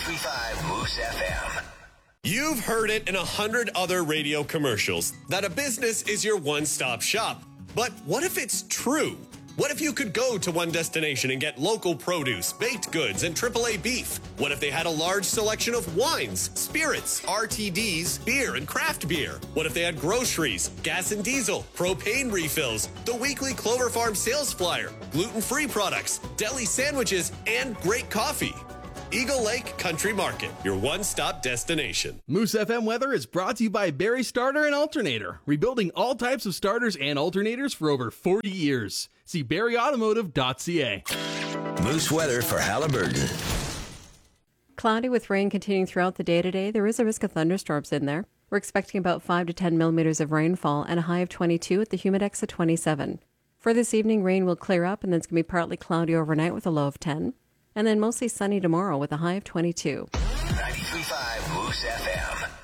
93.5 Moose FM. You've heard it in 100 other radio commercials that a business is your one-stop shop. But what if it's true? What if you could go to one destination and get local produce, baked goods, and AAA beef? What if they had a large selection of wines, spirits, RTDs, beer, and craft beer? What if they had groceries, gas and diesel, propane refills, the weekly Clover Farm sales flyer, gluten-free products, deli sandwiches, and great coffee? Eagle Lake Country Market, your one-stop destination. Moose FM weather is brought to you by Barry Starter and Alternator, rebuilding all types of starters and alternators for over 40 years. See barryautomotive.ca. Moose weather for Halliburton. Cloudy with rain continuing throughout the day today. There is a risk of thunderstorms in there. We're expecting about 5 to 10 millimeters of rainfall and a high of 22 at the Humidex at 27. For this evening, rain will clear up and then it's going to be partly cloudy overnight with a low of 10. And then mostly sunny tomorrow with a high of 22. 93.5 Moose FM.